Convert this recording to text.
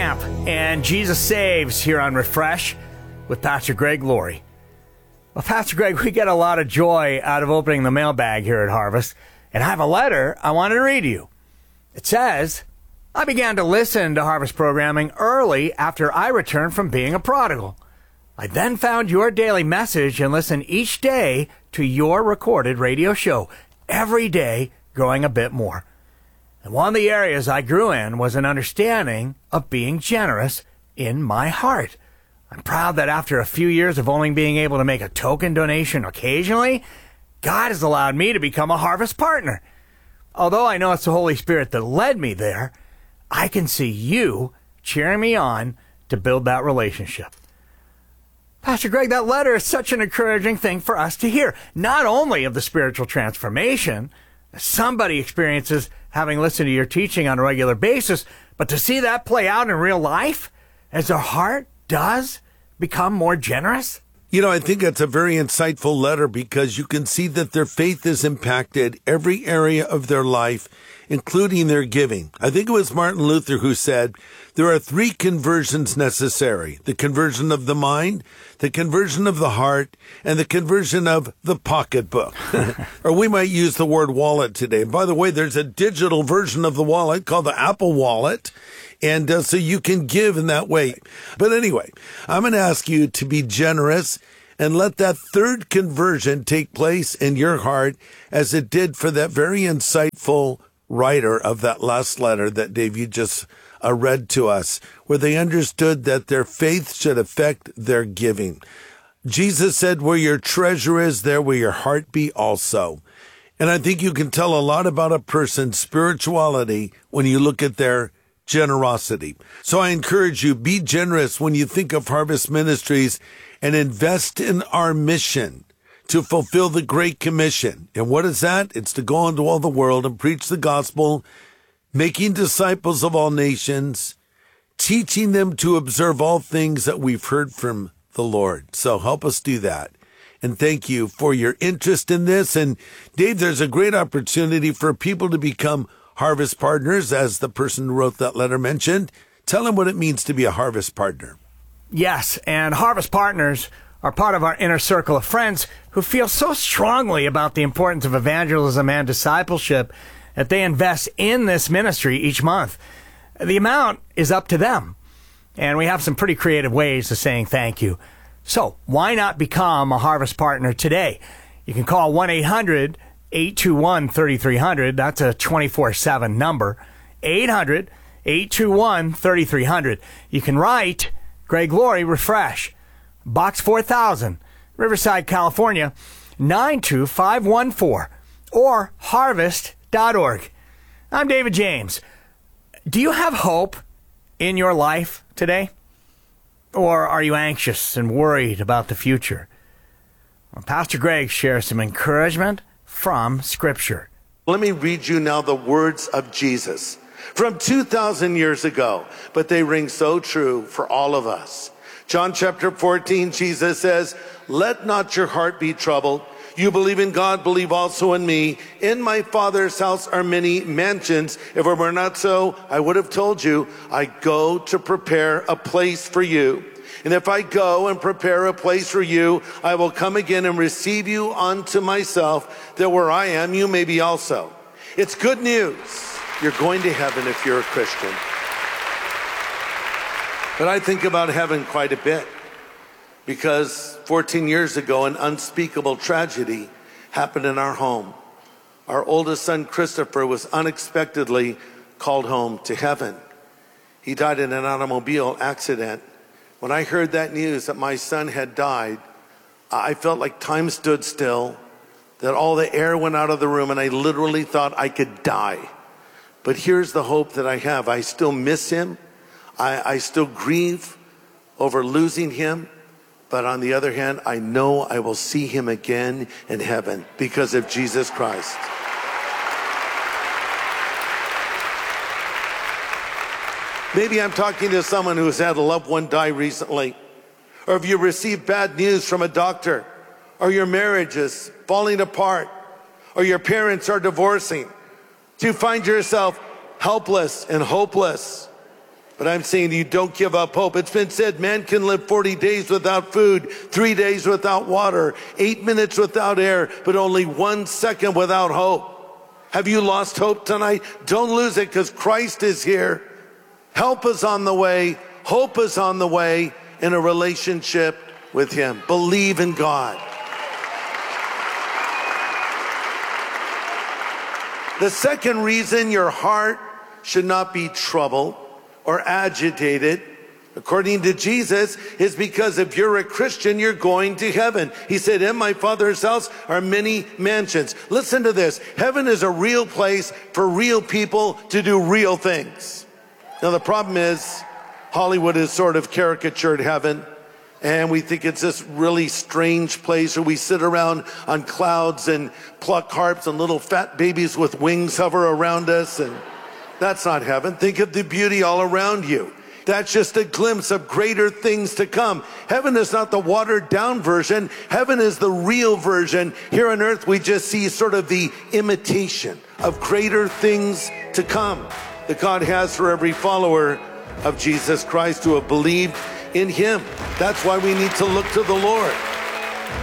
Camp and Jesus Saves here on Refresh with Pastor Greg Laurie. Well, Pastor Greg, we get a lot of joy out of opening the mailbag here at Harvest, and I have a letter I wanted to read to you. It says, I began to listen to Harvest programming early after I returned from being a prodigal. I then found your daily message and listened each day to your recorded radio show, every day growing a bit more. And one of the areas I grew in was an understanding of being generous in my heart. I'm proud that after a few years of only being able to make a token donation occasionally, God has allowed me to become a Harvest partner. Although I know it's the Holy Spirit that led me there, I can see you cheering me on to build that relationship. Pastor Greg, that letter is such an encouraging thing for us to hear, not only of the spiritual transformation somebody experiences having listened to your teaching on a regular basis, but to see that play out in real life as their heart does become more generous? You know, I think that's a very insightful letter because you can see that their faith has impacted every area of their life, including their giving. I think it was Martin Luther who said, there are 3 conversions necessary: the conversion of the mind, the conversion of the heart, and the conversion of the pocketbook. Or we might use the word wallet today. And by the way, there's a digital version of the wallet called the Apple Wallet. And so you can give in that way. But anyway, I'm going to ask you to be generous and let that 3rd conversion take place in your heart as it did for that very insightful writer of that last letter that Dave, you just read to us, where they understood that their faith should affect their giving. Jesus said, where your treasure is, there will your heart be also. And I think you can tell a lot about a person's spirituality when you look at their generosity. So I encourage you, be generous when you think of Harvest Ministries and invest in our mission to fulfill the Great Commission. And what is that? It's to go into all the world and preach the gospel, making disciples of all nations, teaching them to observe all things that we've heard from the Lord. So help us do that. And thank you for your interest in this. And Dave, there's a great opportunity for people to become Harvest partners, as the person who wrote that letter mentioned. Tell them what it means to be a Harvest partner. Yes, and Harvest partners are part of our inner circle of friends who feel so strongly about the importance of evangelism and discipleship that they invest in this ministry each month. The amount is up to them, and we have some pretty creative ways of saying thank you. So why not become a Harvest partner today? You can call 1-800-821-3300. That's a 24/7 number. 800-821-3300. You can write Greg Laurie, Refresh, Box 4000, Riverside, California, 92514, or harvest.org. I'm David James. Do you have hope in your life today? Or are you anxious and worried about the future? Well, Pastor Greg shares some encouragement from Scripture. Let me read you now the words of Jesus from 2,000 years ago, but they ring so true for all of us. John chapter 14, Jesus says, let not your heart be troubled. You believe in God, believe also in me. In my Father's house are many mansions. If it were not so, I would have told you, I go to prepare a place for you. And if I go and prepare a place for you, I will come again and receive you unto myself, that where I am, you may be also. It's good news. You're going to heaven if you're a Christian. But I think about heaven quite a bit, because 14 years ago, an unspeakable tragedy happened in our home. Our oldest son, Christopher, was unexpectedly called home to heaven. He died in an automobile accident. When I heard that news that my son had died, I felt like time stood still, that all the air went out of the room, and I literally thought I could die. But here's the hope that I have. I still miss him. I still grieve over losing him. But on the other hand, I know I will see him again in heaven because of Jesus Christ. Maybe I'm talking to someone who has had a loved one die recently. Or if you received bad news from a doctor, or your marriage is falling apart, or your parents are divorcing, do you find yourself helpless and hopeless? But I'm saying to you, don't give up hope. It's been said man can live 40 days without food, 3 days without water, 8 minutes without air, but only 1 second without hope. Have you lost hope tonight? Don't lose it, because Christ is here. Help is on the way. Hope is on the way in a relationship with him. Believe in God. The second reason your heart should not be troubled or agitated, according to Jesus, is because if you're a Christian, you're going to heaven. He said, in my Father's house are many mansions. Listen to this. Heaven is a real place for real people to do real things. Now, the problem is Hollywood has sort of caricatured heaven, and we think it's this really strange place where we sit around on clouds and pluck harps and little fat babies with wings hover around us, and that's not heaven. Think of the beauty all around you. That's just a glimpse of greater things to come. Heaven is not the watered down version. Heaven is the real version. Here on earth, we just see sort of the imitation of greater things to come that God has for every follower of Jesus Christ who have believed in him. That's why we need to look to the Lord.